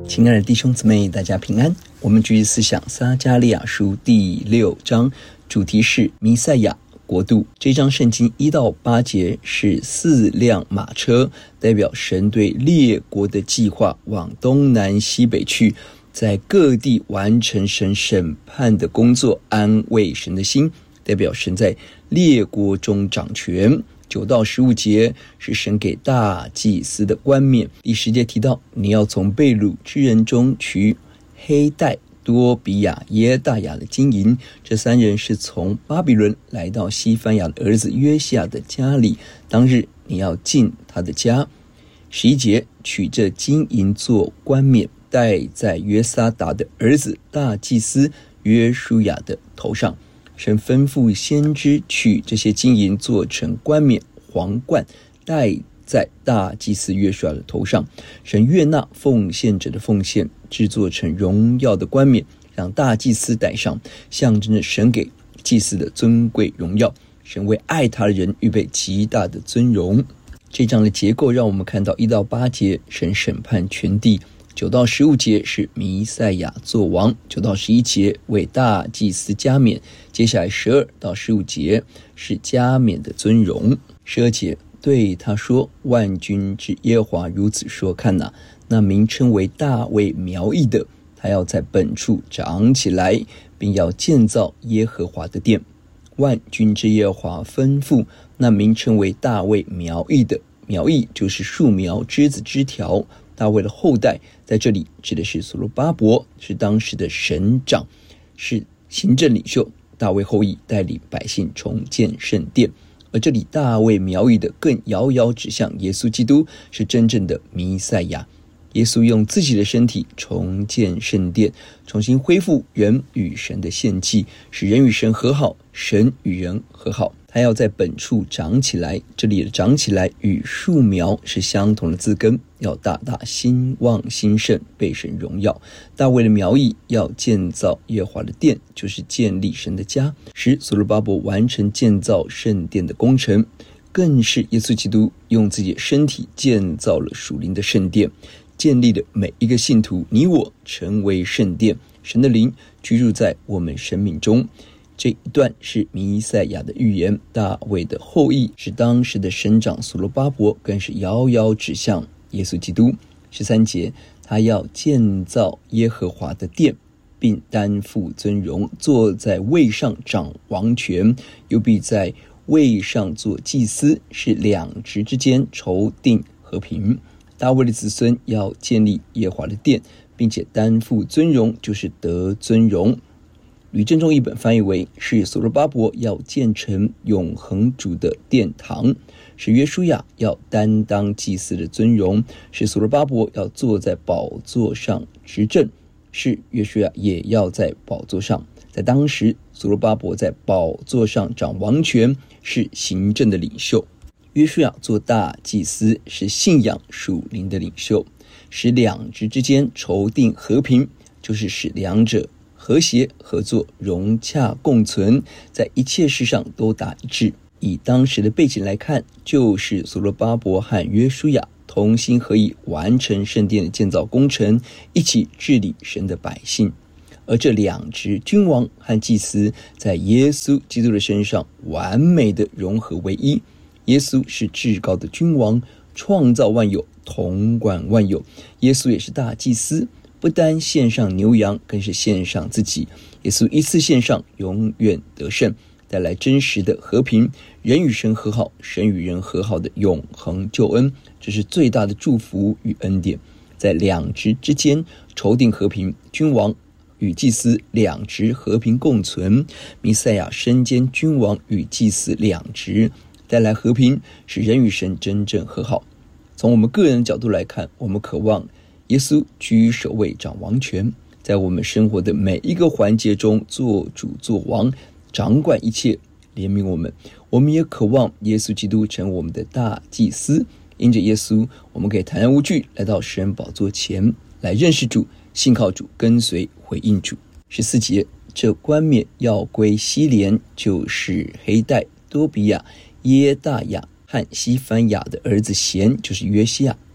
亲爱的弟兄姊妹，大家平安。我们继续思想撒迦利亚书第6章，主题是弥赛亚国度。这章圣经1到8节是4辆马车，代表神对列国的计划，往东南西北去，在各地完成神审判的工作，安慰神的心，代表神在列国中掌权。9到15节是神给大祭司的冠冕。第10节提到，你要从被掳之人中取黑带、多比亚、耶大雅的金银，这3人是从巴比伦来到西番雅的儿子约西亚的家里，当日你要进他的家。11节取这金银做冠冕，戴在约撒达的儿子大祭司约书亚的头上。神吩咐先知取这些金银做成冠冕、皇冠，戴在大祭司约书亚的头上。神悦纳奉献者的奉献，制作成荣耀的冠冕，让大祭司戴上，象征着神给祭司的尊贵荣耀。神为爱他的人预备极大的尊荣。这章的结构让我们看到1到8节神审判全地，9到15节是弥赛亚作王，9到11节为大祭司加冕，接下来12到15节是加冕的尊荣。12节对他说，万军之耶和华如此说，看哪，那名称为大卫苗裔的，他要在本处长起来，并要建造耶和华的殿。万军之耶和华吩咐那名称为大卫苗裔的，苗裔就是树苗、枝子、枝条。大卫的后代在这里指的是所罗巴伯，是当时的省长，是行政领袖。大卫后裔带领百姓重建圣殿，而这里大卫苗裔的更遥遥指向耶稣基督，是真正的弥赛亚。耶稣用自己的身体重建圣殿，重新恢复人与神的献祭，使人与神和好，神与人和好。他要在本处长起来，这里的长起来与树苗是相同的字根，要大大兴旺兴盛，被神荣耀。大卫的苗裔要建造耶和华的殿，就是建立神的家，使所罗巴伯完成建造圣殿的工程，更是耶稣基督用自己的身体建造了属灵的圣殿，建立了每一个信徒，你我成为圣殿，神的灵居住在我们生命中。这一段是弥赛亚的预言，大卫的后裔是当时的省长所罗巴伯，更是遥遥指向耶稣基督。13节，他要建造耶和华的殿，并担负尊荣，坐在位上掌王权，又必在位上做祭司，是两职之间筹定和平。大卫的子孙要建立耶和华的殿，并且担负尊荣，就是得尊荣。吕正中译本翻译为，是所罗巴伯要建成永恒主的殿堂，是约书亚要担当祭司的尊荣，是所罗巴伯要坐在宝座上执政，是约书亚也要在宝座上。在当时，所罗巴伯在宝座上掌王权，是行政的领袖。约书亚做大祭司，是信仰属灵的领袖，使两职之间筹定和平，就是使两者和谐合作，融洽共存，在一切事上都达一致。以当时的背景来看，就是所罗巴伯和约书亚同心合意完成圣殿的建造工程，一起治理神的百姓。而这两职君王和祭司在耶稣基督的身上完美的融合为一。耶稣是至高的君王，创造万有，统管万有。耶稣也是大祭司，不单献上牛羊，更是献上自己。耶稣一次献上，永远得胜，带来真实的和平，人与神和好，神与人和好的永恒救恩，这是最大的祝福与恩典。在两职之间筹定和平，君王与祭司两职和平共存，弥赛亚身兼君王与祭司两职，带来和平，使人与神真正和好。从我们个人的角度来看，我们渴望耶稣居首位掌王权，在我们生活的每一个环节中做主做王，掌管一切，怜悯我们。我们也渴望耶稣基督成我们的大祭司，因着耶稣，我们可以坦然无惧来到神宝座前，来认识主，信靠主，跟随回应主。14节，这冠冕要归西连，就是黑带、多比亚、耶大雅和西番雅的儿子贤，就是约西亚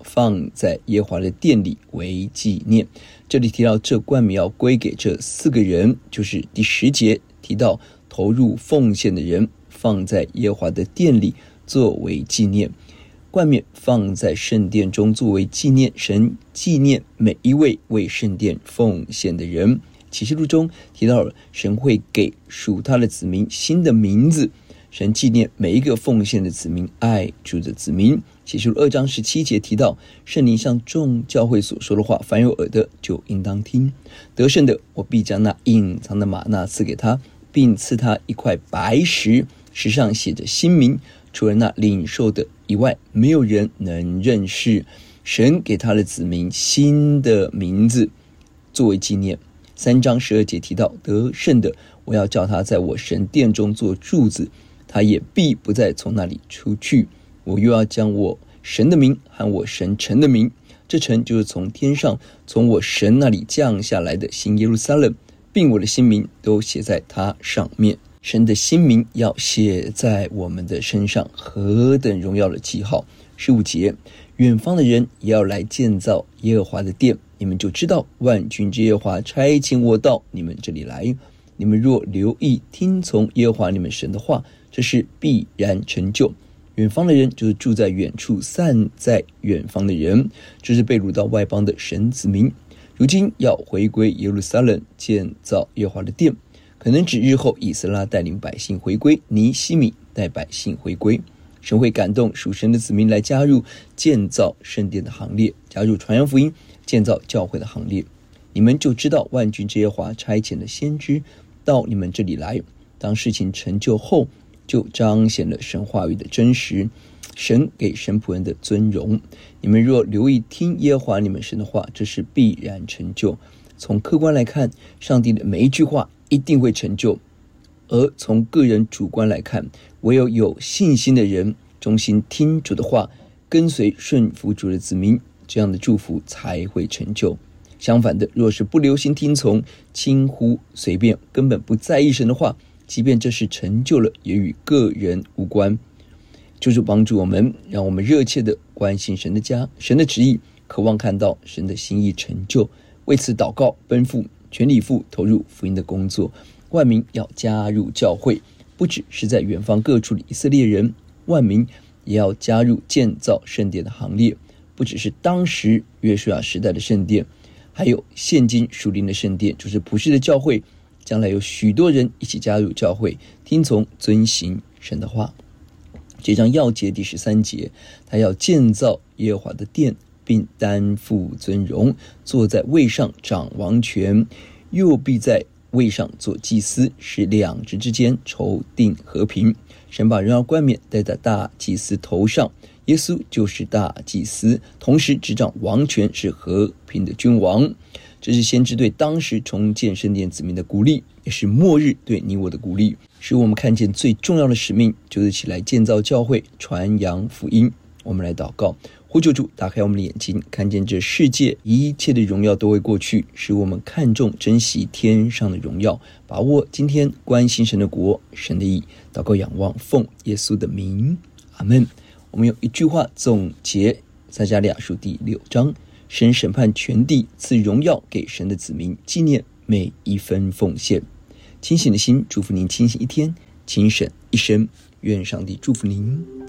放在耶和华的殿里为纪念。这里提到这冠冕要归给这4个人，就是第10节提到投入奉献的人，放在耶和华的殿里作为纪念。冠冕放在圣殿中作为纪念，神纪念每一位为圣殿奉献的人。启示录中提到了神会给属他的子民新的名字，神纪念每一个奉献的子民，爱主的子民。启示录2章17节提到，圣灵向众教会所说的话，凡有耳的就应当听。得胜的，我必将那隐藏的玛纳赐给他，并赐他一块白石，石上写着新名，除了那领受的以外，没有人能认识。神给他的子民新的名字作为纪念。3章12节提到，得胜的，我要叫他在我神殿中做柱子，他也必不再从那里出去。我又要将我神的名和我神城的名，这城就是从天上从我神那里降下来的新耶路撒冷，并我的新名都写在它上面。神的新名要写在我们的身上，何等荣耀的记号。15节，远方的人也要来建造耶和华的殿，你们就知道万军之耶和华差遣我到你们这里来。你们若留意听从耶和华你们神的话，这是必然成就。远方的人就是住在远处散在远方的人，这是被掳到外邦的神子民，如今要回归耶路撒冷建造耶和华的殿，可能指日后以斯拉带领百姓回归，尼希米带百姓回归。神会感动属神的子民来加入建造圣殿的行列，加入传扬福音建造教会的行列。你们就知道万军之耶和华差遣了先知到你们这里来，当事情成就后，就彰显了神话语的真实，神给神仆人的尊荣。你们若留意听耶和华你们神的话，这是必然成就。从客观来看，上帝的每一句话一定会成就，而从个人主观来看，唯有有信心的人忠心听主的话，跟随顺服主的子民，这样的祝福才会成就。相反的，若是不留心听从，轻忽随便，根本不在意神的话，即便这是成就了，也与个人无关。就是帮助我们，让我们热切的关心神的家，神的旨意，渴望看到神的心意成就，为此祷告，奔赴，全力以赴投入福音的工作。万民要加入教会，不只是在远方各处的以色列人，万民也要加入建造圣殿的行列，不只是当时约书亚时代的圣殿，还有现今属灵的圣殿，就是普世的教会，将来有许多人一起加入教会，听从遵行神的话。这章要节第13节，他要建造耶和华的殿，并担负尊荣，坐在位上掌王权，又必在位上做祭司，使两支之间筹定和平。神把荣耀冠冕戴在大祭司头上，耶稣就是大祭司，同时执掌王权，是和平的君王。这是先知对当时重建圣殿子民的鼓励，也是末日对你我的鼓励，使我们看见最重要的使命就是起来建造教会，传扬福音。我们来祷告，呼求主打开我们的眼睛，看见这世界一切的荣耀都会过去，使我们看重珍惜天上的荣耀，把握今天关心神的国，神的义。祷告仰望奉耶稣的名，阿们。我们用一句话总结撒迦利亚书第6章，神审判全地，赐荣耀给神的子民，纪念每一分奉献。清醒的心祝福您清醒一天，清省一生，愿上帝祝福您。